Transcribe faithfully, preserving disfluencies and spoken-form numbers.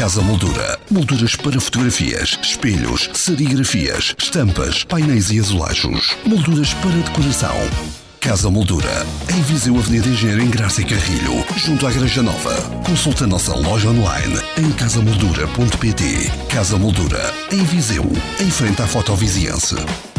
Casa Moldura. Molduras para fotografias, espelhos, serigrafias, estampas, painéis e azulejos. Molduras para decoração. Casa Moldura. Em Viseu, Avenida Engenheiro Ingraça e Carrilho, junto à Igreja Nova. Consulta a nossa loja online em casa moldura ponto pt. Casa Moldura. Em Viseu, em frente à Fotoviziense.